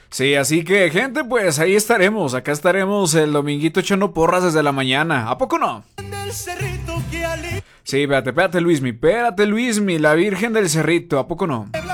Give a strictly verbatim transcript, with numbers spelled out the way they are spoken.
Sí, así que, gente, pues ahí estaremos. Acá estaremos el dominguito echando porras desde la mañana. ¿A poco no? Sí, espérate, espérate, Luismi. Espérate, Luismi. La Virgen del Cerrito. ¿A poco no?